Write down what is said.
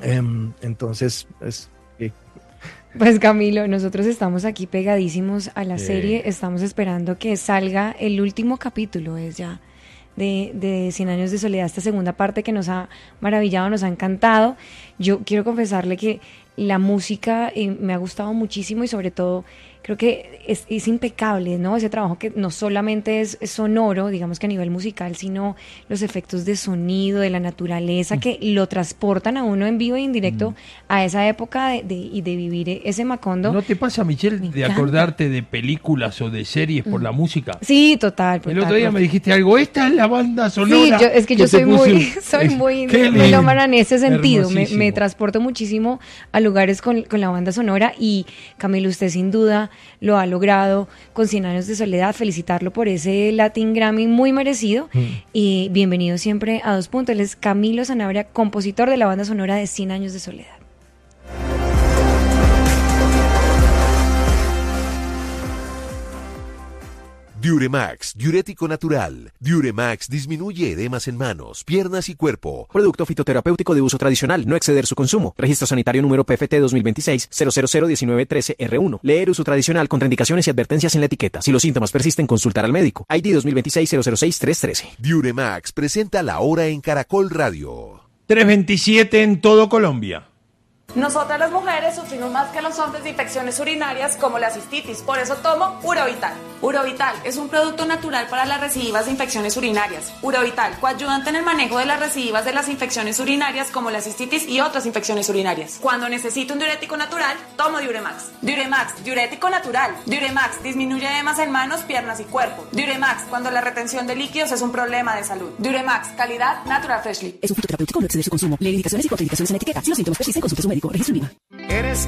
Entonces, Pues Camilo, nosotros estamos aquí pegadísimos a la serie, estamos esperando que salga el último capítulo, es ya de 100 años de soledad, esta segunda parte que nos ha maravillado, nos ha encantado. Yo quiero confesarle que la música me ha gustado muchísimo y sobre todo creo que es impecable, ¿no? Ese trabajo que no solamente es sonoro, digamos que a nivel musical, sino los efectos de sonido, de la naturaleza, que lo transportan a uno en vivo e indirecto a esa época de vivir ese Macondo. ¿No te pasa, Michelle, de acordarte de películas o de series por la música? Sí, total. El otro día me dijiste algo, esta es la banda sonora. Sí, yo soy muy melómana en ese sentido. Me transporto muchísimo a lugares con la banda sonora y Camilo, usted sin duda lo ha logrado con 100 años de soledad. Felicitarlo por ese Latin Grammy muy merecido y bienvenido siempre a Dos Puntos. Él es Camilo Sanabria, compositor de la banda sonora de 100 años de soledad. Diuremax, diurético natural. Diuremax disminuye edemas en manos, piernas y cuerpo. Producto fitoterapéutico de uso tradicional, no exceder su consumo. Registro sanitario número PFT 2026-0001913R1. Leer uso tradicional, contraindicaciones y advertencias en la etiqueta. Si los síntomas persisten, consultar al médico. ID 2026-006-313. Diuremax presenta La Hora en Caracol Radio. 3:27 en todo Colombia. Nosotras las mujeres sufrimos más que los hombres de infecciones urinarias como la cistitis, por eso tomo Urovital. Urovital es un producto natural para las recidivas de infecciones urinarias. Urovital, coayudante en el manejo de las recidivas de las infecciones urinarias como la cistitis y otras infecciones urinarias. Cuando necesito un diurético natural, tomo Diuremax. Diuremax, diurético natural. Diuremax disminuye edemas en manos, piernas y cuerpo. Diuremax, cuando la retención de líquidos es un problema de salud. Diuremax, calidad Natural Freshly. Es un fitoterapéutico, no exceder su consumo. Lee indicaciones y contraindicaciones en la etiqueta. Si los síntomas persisten, consulte a su médico. Registro INVIMA. Eres